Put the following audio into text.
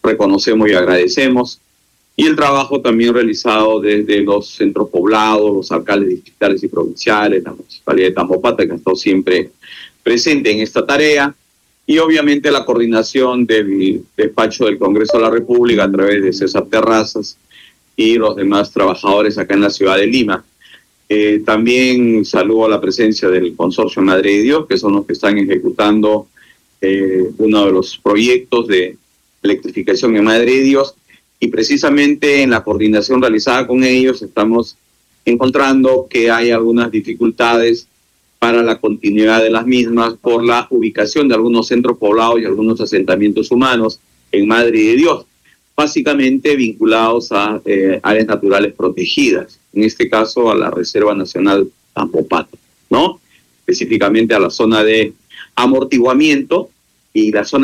reconocemos y agradecemos. Y el trabajo también realizado desde los centros poblados, los alcaldes distritales y provinciales, la Municipalidad de Tambopata, que ha estado siempre presente en esta tarea, y obviamente la coordinación del despacho del Congreso de la República a través de César Terrazas y los demás trabajadores acá en la ciudad de Lima. También saludo a la presencia del Consorcio Madre de Dios, que son los que están ejecutando uno de los proyectos de electrificación en Madre de Dios, y precisamente en la coordinación realizada con ellos estamos encontrando que hay algunas dificultades para la continuidad de las mismas por la ubicación de algunos centros poblados y algunos asentamientos humanos en Madre de Dios, básicamente vinculados a áreas naturales protegidas, en este caso a la Reserva Nacional Tambopata, ¿no? Específicamente a la zona de amortiguamiento y la zona